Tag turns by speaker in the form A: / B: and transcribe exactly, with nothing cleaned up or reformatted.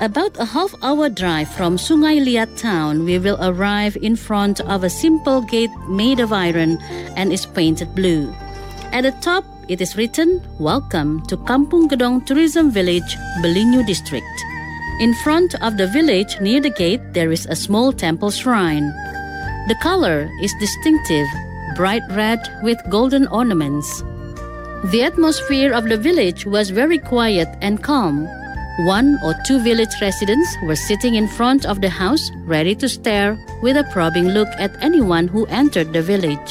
A: About a half-hour drive from Sungai Liat town, we will arrive in front of a simple gate made of iron and is painted blue. At the top, it is written, "Welcome to Kampung Gedong Tourism Village, Belinyu District." In front of the village, near the gate, there is a small temple shrine. The color is distinctive, bright red with golden ornaments. The atmosphere of the village was very quiet and calm. One or two village residents were sitting in front of the house, ready to stare with a probing look at anyone who entered the village.